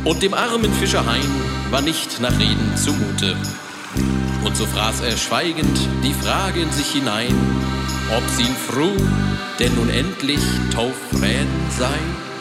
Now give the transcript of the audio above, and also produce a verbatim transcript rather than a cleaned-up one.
Und dem armen Fischer Hein war nicht nach Reden zumute. Und so fraß er schweigend die Frage in sich hinein, ob's ihn froh denn nun endlich taufrän sei.